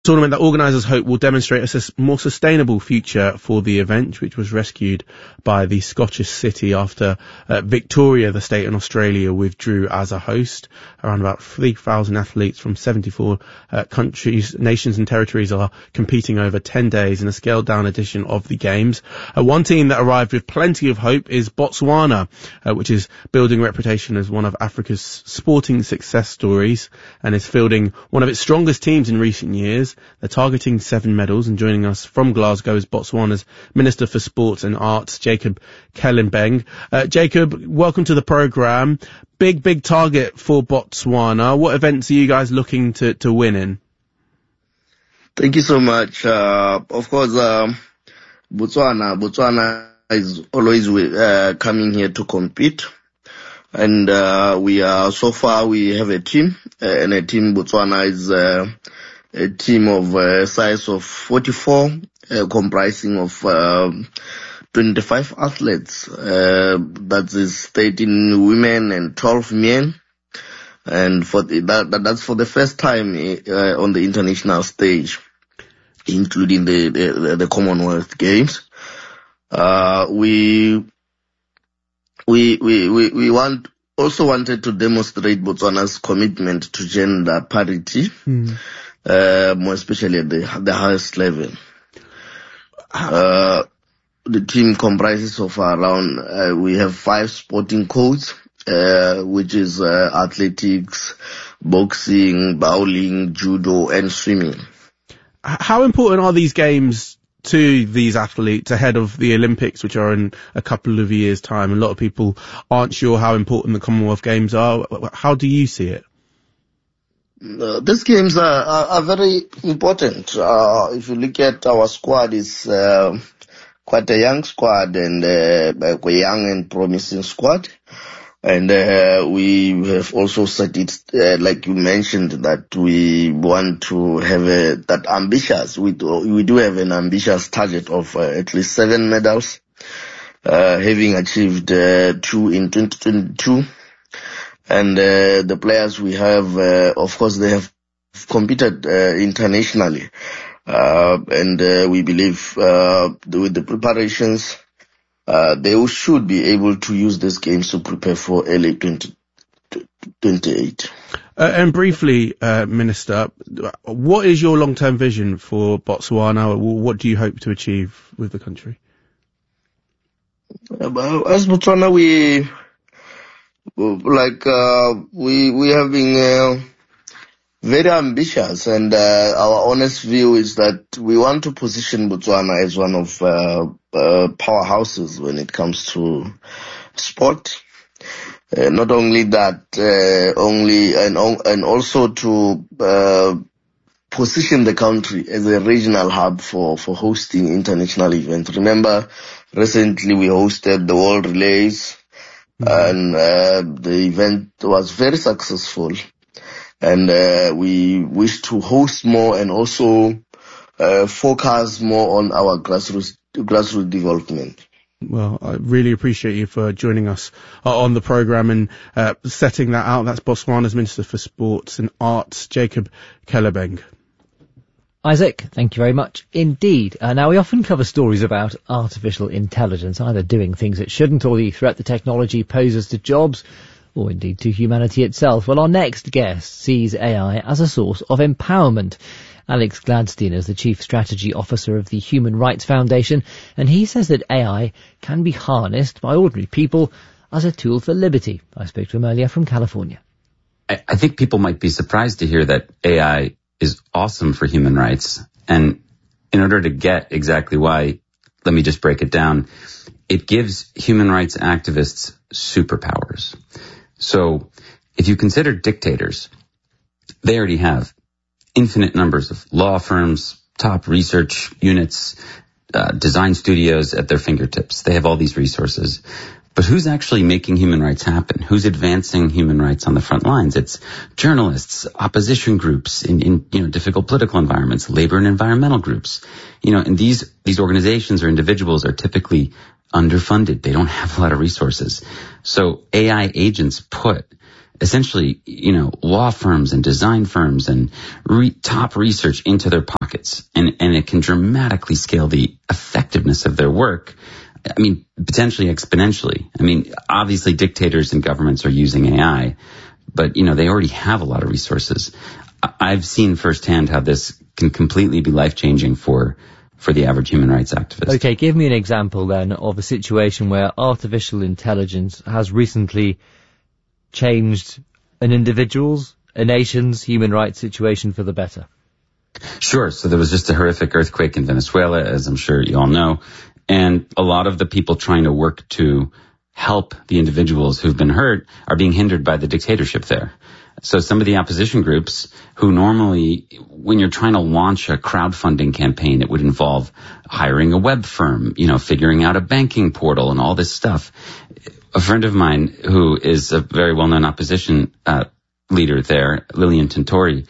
Tournament that organisers hope will demonstrate a more sustainable future for the event, which was rescued by the Scottish city after Victoria, the state in Australia, withdrew as a host. Around about 3,000 athletes from 74 countries, nations and territories are competing over 10 days in a scaled-down edition of the Games. One team that arrived with plenty of hope is Botswana, which is building a reputation as one of Africa's sporting success stories and is fielding one of its strongest teams in recent years. They're targeting 7 medals, and joining us from Glasgow is Botswana's Minister for Sports and Arts, Jacob Kellenbeng. Jacob, welcome to the programme. Big target for Botswana. What events are you guys looking to win in? Thank you so much. Of course, Botswana is always coming here to compete. And we have a team, and a team Botswana is a team of size of 44, comprising of 25 athletes. That is 13 women and 12 men. And that's for the first time on the international stage, including the Commonwealth Games. We wanted to demonstrate Botswana's commitment to gender parity. More especially at the highest level. The team comprises of around, we have 5 sporting codes, which is athletics, boxing, bowling, judo, and swimming. How important are these games to these athletes ahead of the Olympics, which are in a couple of years' time? A lot of people aren't sure how important the Commonwealth Games are. How do you see it? These games are very important. If you look at our squad, it's quite a young squad and a young and promising squad. And we have also set it, like you mentioned, that we want to have that ambitious. We do have an ambitious target of at least 7 medals, having achieved 2 in 2022. And the players we have, of course, they have competed internationally. And we believe with the preparations, they should be able to use these games to prepare for LA 2028. And briefly, Minister, what is your long-term vision for Botswana? What do you hope to achieve with the country? As Botswana, we have been very ambitious, and our honest view is that we want to position Botswana as one of powerhouses when it comes to sport. Not only that, and also to position the country as a regional hub for hosting international events. Remember, recently we hosted the World Relays. And the event was very successful, and we wish to host more and also focus more on our grassroots development. Well, I really appreciate you for joining us on the programme and setting that out. That's Botswana's Minister for Sports and Arts, Jacob Kellenbeng. Isaac, thank you very much indeed. Now, we often cover stories about artificial intelligence, either doing things it shouldn't or the threat the technology poses to jobs, or indeed to humanity itself. Well, our next guest sees AI as a source of empowerment. Alex Gladstein is the Chief Strategy Officer of the Human Rights Foundation, and he says that AI can be harnessed by ordinary people as a tool for liberty. I spoke to him earlier from California. I think people might be surprised to hear that AI is awesome for human rights. And in order to get exactly why, let me just break it down. It gives human rights activists superpowers. So if you consider dictators, they already have infinite numbers of law firms, top research units, design studios at their fingertips. They have all these resources. But who's actually making human rights happen? Who's advancing human rights on the front lines? It's journalists, opposition groups in difficult political environments, labor and environmental groups. And these organizations or individuals are typically underfunded. They don't have a lot of resources. So AI agents put essentially, law firms and design firms and top research into their pockets. And it can dramatically scale the effectiveness of their work. I mean, potentially exponentially. I mean, obviously dictators and governments are using AI, but, they already have a lot of resources. I've seen firsthand how this can completely be life-changing for the average human rights activist. Okay, give me an example then of a situation where artificial intelligence has recently changed an individual's, a nation's human rights situation for the better. Sure. So there was just a horrific earthquake in Venezuela, as I'm sure you all know, and a lot of the people trying to work to help the individuals who've been hurt are being hindered by the dictatorship there. So some of the opposition groups who normally, when you're trying to launch a crowdfunding campaign, it would involve hiring a web firm, figuring out a banking portal and all this stuff. A friend of mine who is a very well-known opposition leader there, Lilian Tintori,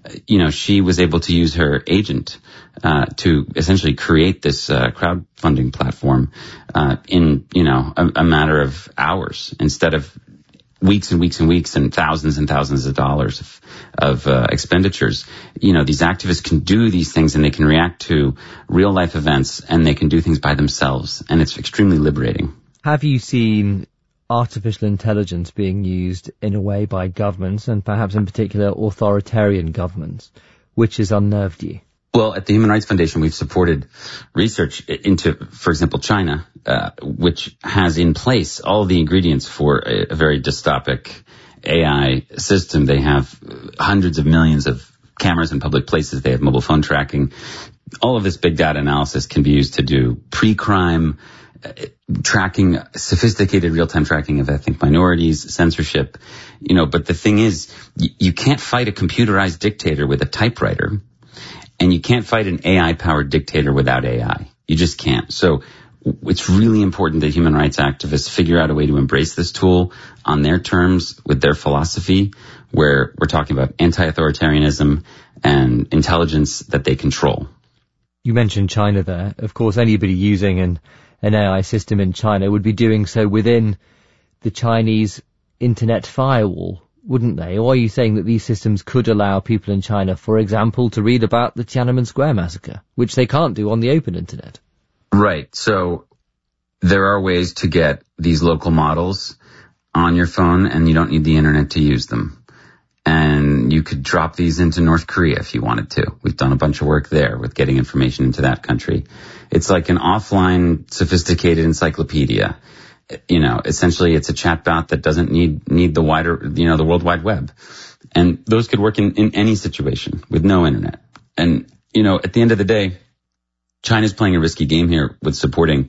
she was able to use her agent to essentially create this crowdfunding platform in, a matter of hours instead of weeks and weeks and weeks and thousands of dollars of expenditures. These activists can do these things and they can react to real life events and they can do things by themselves. And it's extremely liberating. Have you seen artificial intelligence being used in a way by governments, and perhaps in particular authoritarian governments, which has unnerved you? Well, at the Human Rights Foundation, we've supported research into, for example, China, which has in place all the ingredients for a very dystopic AI system. They have hundreds of millions of cameras in public places. They have mobile phone tracking. All of this big data analysis can be used to do pre-crime tracking, sophisticated real-time tracking of ethnic minorities, censorship. But the thing is, you can't fight a computerized dictator with a typewriter. And you can't fight an AI-powered dictator without AI. You just can't. So it's really important that human rights activists figure out a way to embrace this tool on their terms with their philosophy, where we're talking about anti-authoritarianism and intelligence that they control. You mentioned China there. Of course, anybody using an AI system in China would be doing so within the Chinese internet firewall, wouldn't they? Or are you saying that these systems could allow people in China, for example, to read about the Tiananmen Square massacre, which they can't do on the open internet? Right. So there are ways to get these local models on your phone, and you don't need the internet to use them. And you could drop these into North Korea if you wanted to. We've done a bunch of work there with getting information into that country. It's like an offline, sophisticated encyclopedia. Essentially it's a chatbot that doesn't need the wider, the World Wide Web. And those could work in any situation with no internet. And, at the end of the day, China's playing a risky game here with supporting,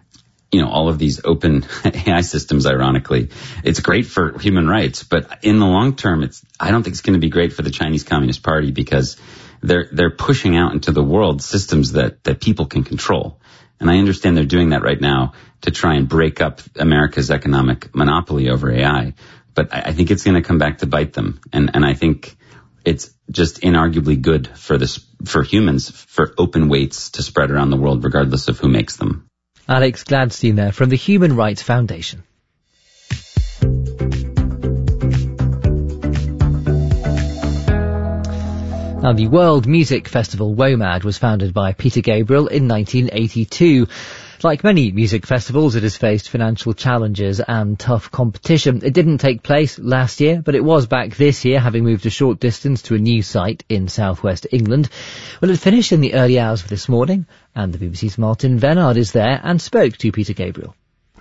all of these open AI systems, ironically. It's great for human rights, but in the long term, I don't think it's going to be great for the Chinese Communist Party, because they're pushing out into the world systems that people can control. And I understand they're doing that right now to try and break up America's economic monopoly over AI. But I think it's going to come back to bite them. And I think it's just inarguably good for humans, for open weights to spread around the world, regardless of who makes them. Alex Gladstein there from the Human Rights Foundation. Now, the World Music Festival WOMAD was founded by Peter Gabriel in 1982. Like many music festivals, it has faced financial challenges and tough competition. It didn't take place last year, but it was back this year, having moved a short distance to a new site in southwest England. Well, it finished in the early hours of this morning, and the BBC's Martin Vennard is there and spoke to Peter Gabriel.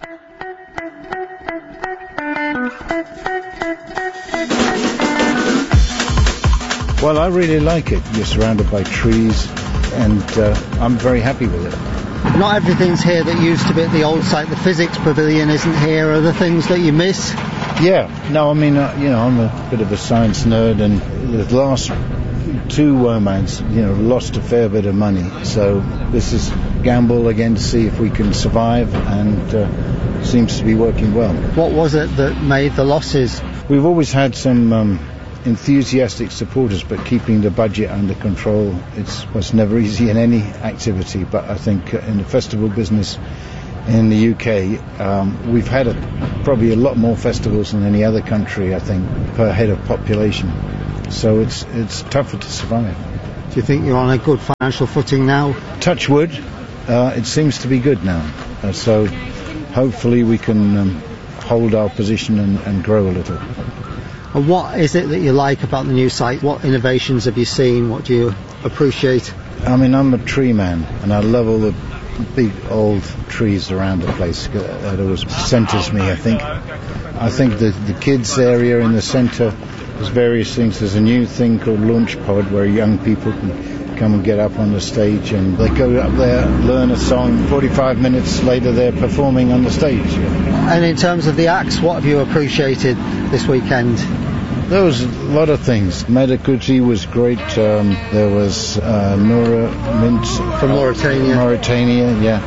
Well, I really like it. You're surrounded by trees, and I'm very happy with it. Not everything's here that used to be at the old site. The physics pavilion isn't here. Are there things that you miss? Yeah. No, I mean, I'm a bit of a science nerd, and the last two WOMADs, lost a fair bit of money. So this is gamble again to see if we can survive, and seems to be working well. What was it that made the losses? We've always had some enthusiastic supporters, but keeping the budget under control, it's never easy in any activity. But I think in the festival business, in the UK, we've had probably a lot more festivals than any other country, I think, per head of population. So it's tougher to survive. Do you think you're on a good financial footing now? Touch wood, it seems to be good now. So hopefully we can hold our position and grow a little. And what is it that you like about the new site? What innovations have you seen? What do you appreciate? I mean, I'm a tree man, and I love all the big old trees around the place. That always centres me, I think. I think the kids area in the centre, there's various things. There's a new thing called Launch Pod where young people can come and get up on the stage, and they go up there, learn a song, 45 minutes later they're performing on the stage. And in terms of the acts, what have you appreciated this weekend? There was a lot of things. Medakuti was great. There was Nora Mint from Mauritania. Mauritania, yeah.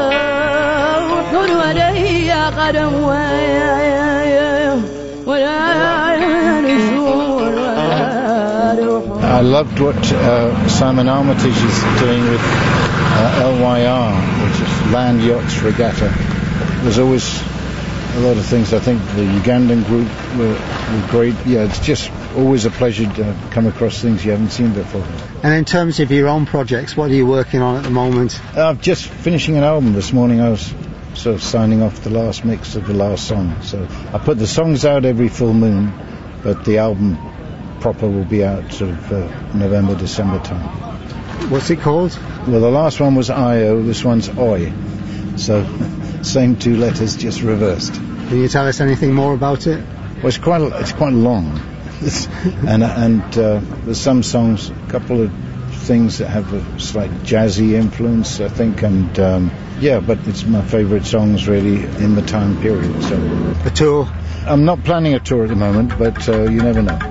I loved what Simon Armitage is doing with LYR, which is Land Yachts Regatta. There's always a lot of things. I think the Ugandan group were great. Yeah, it's just always a pleasure to come across things you haven't seen before. And in terms of your own projects, what are you working on at the moment? I'm just finishing an album this morning. I was sort of signing off the last mix of the last song. So I put the songs out every full moon, but the album proper will be out sort of November, December time. What's it called? Well, the last one was I-O, this one's Oi. So same two letters, just reversed. Can you tell us anything more about it? Well, it's quite long. and there's some songs, a couple of things that have a slight jazzy influence, I think, and but it's my favourite songs really in the time period. So a tour? I'm not planning a tour at the moment, but you never know.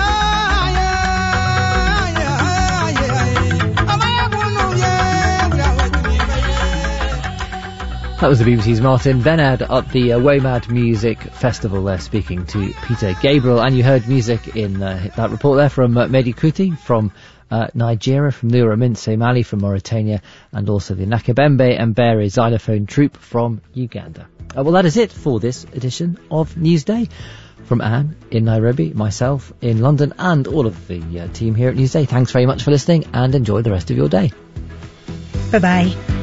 That was the BBC's Martin Benard at the WOMAD Music Festival there, speaking to Peter Gabriel. And you heard music in that report there from Mehdi Kuti from Nigeria, from Nura Mintze Mali from Mauritania, and also the Nakabembe and Bere xylophone troupe from Uganda. Well, that is it for this edition of Newsday. From Anne in Nairobi, myself in London, and all of the team here at Newsday, thanks very much for listening, and enjoy the rest of your day. Bye-bye.